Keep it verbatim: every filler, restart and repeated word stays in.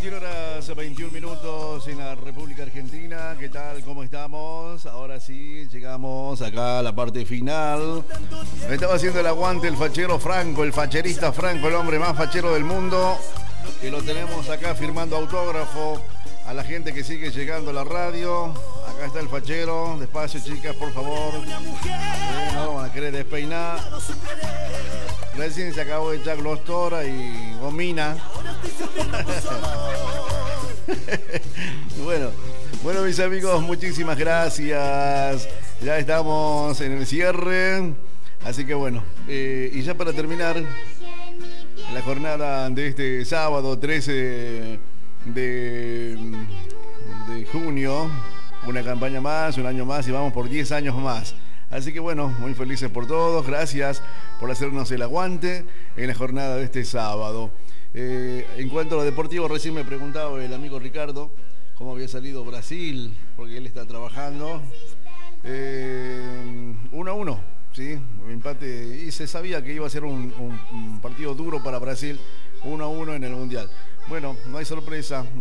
veintiuna horas veintiún minutos en la República Argentina. ¿Qué tal? ¿Cómo estamos? Ahora sí, llegamos acá a la parte final. Me estaba haciendo el aguante el fachero Franco, el facherista Franco, el hombre más fachero del mundo. Que lo tenemos acá firmando autógrafo a la gente que sigue llegando a la radio. Acá está el fachero. Despacio, chicas, por favor. Eh, no van a querer despeinar. Recién se acabó de echar glostora y gomina. bueno, bueno mis amigos, muchísimas gracias. Ya estamos en el cierre. Así que bueno, eh, y ya para terminar, en la jornada de este sábado trece de, de junio, una campaña más, un año más y vamos por diez años más. Así que bueno, muy felices por todos, gracias por hacernos el aguante en la jornada de este sábado. Eh, en cuanto a lo deportivo, recién me preguntaba el amigo Ricardo cómo había salido Brasil, porque él está trabajando. Eh, uno a uno, ¿sí? Empate, y se sabía que iba a ser un, un, un partido duro para Brasil, uno a uno en el Mundial. Bueno, no hay sorpresa.